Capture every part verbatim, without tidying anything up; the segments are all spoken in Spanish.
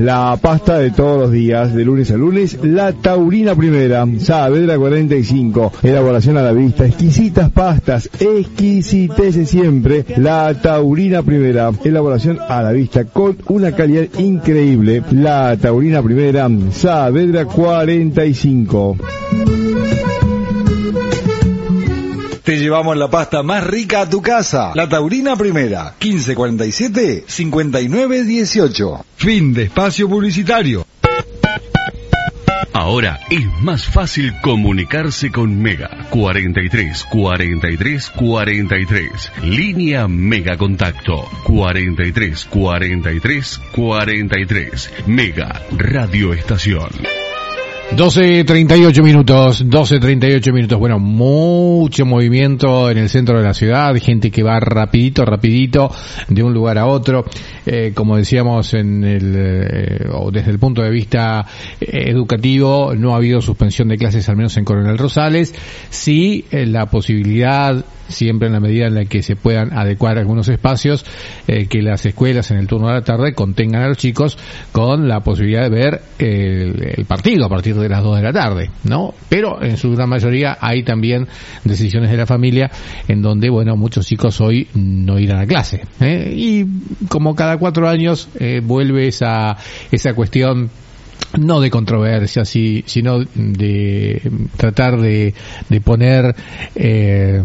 La pasta de todos los días, de lunes a lunes, la Taurina Primera, Saavedra cuarenta y cinco, elaboración a la vista, exquisitas pastas, exquisitece siempre, la Taurina Primera, elaboración a la vista con una calidad increíble, la Taurina Primera, Saavedra cuarenta y cinco. Te llevamos la pasta más rica a tu casa. La Taurina Primera, quince cuarenta y siete, cincuenta y nueve dieciocho. Fin de espacio publicitario. Ahora es más fácil comunicarse con Mega. cuarenta y tres, cuarenta y tres, cuarenta y tres. Línea Mega Contacto. cuarenta y tres, cuarenta y tres, cuarenta y tres. Mega Radio Estación. doce treinta y ocho minutos, doce treinta y ocho minutos, bueno, mucho movimiento en el centro de la ciudad, gente que va rapidito, rapidito, de un lugar a otro, eh, como decíamos en el, eh, o desde el punto de vista eh, educativo, no ha habido suspensión de clases, al menos en Coronel Rosales, sí eh, la posibilidad, siempre en la medida en la que se puedan adecuar algunos espacios, eh, que las escuelas en el turno de la tarde contengan a los chicos con la posibilidad de ver el, el partido a partir de las dos de la tarde, ¿no? Pero en su gran mayoría hay también decisiones de la familia en donde, bueno, muchos chicos hoy no irán a clase, ¿eh? Y como cada cuatro años eh, vuelve esa, esa cuestión no de controversia, sí, sino de tratar de, de poner eh,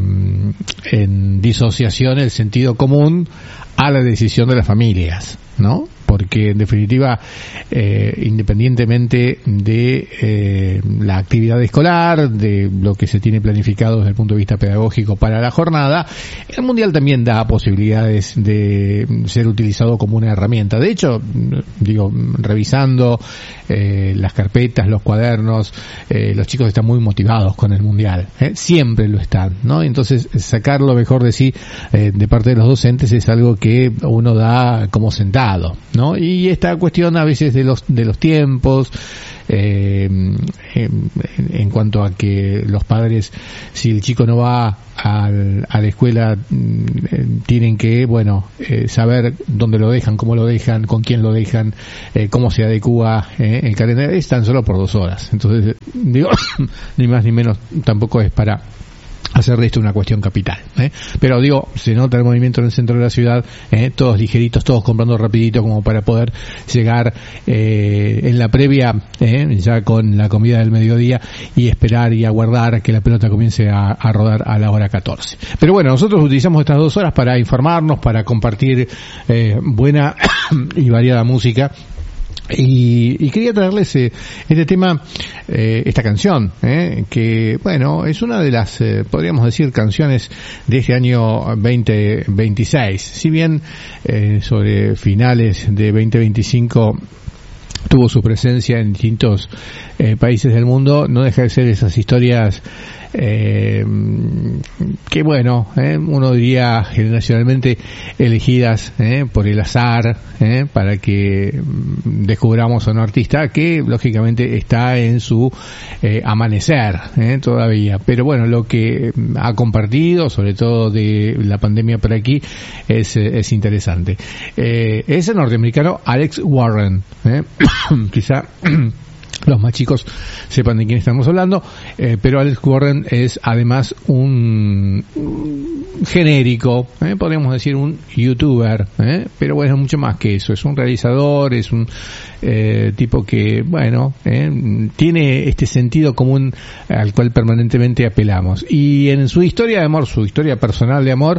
en disociación el sentido común a la decisión de las familias, ¿no? Porque en definitiva, eh, independientemente de eh, la actividad escolar, de lo que se tiene planificado desde el punto de vista pedagógico para la jornada, el Mundial también da posibilidades de ser utilizado como una herramienta. De hecho, digo, revisando eh, las carpetas, los cuadernos, eh, los chicos están muy motivados con el Mundial, ¿eh? Siempre lo están, ¿no? Entonces, sacar lo mejor de sí eh, de parte de los docentes es algo que uno da como sentado, ¿no? Y esta cuestión a veces de los de los tiempos, eh, en, en cuanto a que los padres, si el chico no va al, a la escuela, tienen que, bueno, eh, saber dónde lo dejan, cómo lo dejan, con quién lo dejan, eh, cómo se adecúa eh, el calendario, es tan solo por dos horas. Entonces, digo, ni más ni menos, tampoco es para hacer de esto una cuestión capital, ¿eh? Pero digo, se nota el movimiento en el centro de la ciudad, ¿eh? Todos ligeritos, todos comprando rapidito como para poder llegar eh, en la previa, ¿eh? Ya con la comida del mediodía, y esperar y aguardar que la pelota comience a, a rodar a la hora catorce. Pero bueno, nosotros utilizamos estas dos horas para informarnos, para compartir eh, buena y variada música. Y, y quería traerles eh, este tema, eh, esta canción, eh, que, bueno, es una de las, eh, podríamos decir, canciones de este año veinte veintiséis. Si bien eh, sobre finales de veinte veinticinco tuvo su presencia en distintos eh, países del mundo, no deja de ser esas historias eh, que, bueno, eh, uno diría generacionalmente elegidas eh, por el azar, eh, para que descubramos a un artista que lógicamente está en su eh, amanecer eh, todavía, pero bueno, lo que ha compartido, sobre todo de la pandemia por aquí, es, es interesante. Eh, es el norteamericano Alex Warren, eh. Quizá los más chicos sepan de quién estamos hablando, eh, pero Alex Warren es además un, un genérico, eh, podríamos decir un youtuber, eh, pero bueno, es mucho más que eso, es un realizador, es un eh, tipo que, bueno, eh, tiene este sentido común al cual permanentemente apelamos, y en su historia de amor, su historia personal de amor,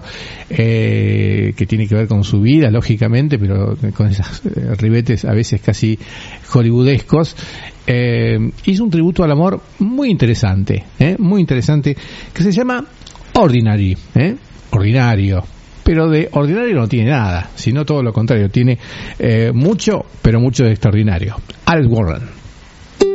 eh, que tiene que ver con su vida, lógicamente, pero con esos eh, ribetes a veces casi hollywoodescos, Eh, hizo un tributo al amor muy interesante, eh, muy interesante, que se llama Ordinary, eh, ordinario, pero de ordinario no tiene nada, sino todo lo contrario, tiene eh, mucho, pero mucho de extraordinario. Alex Warren.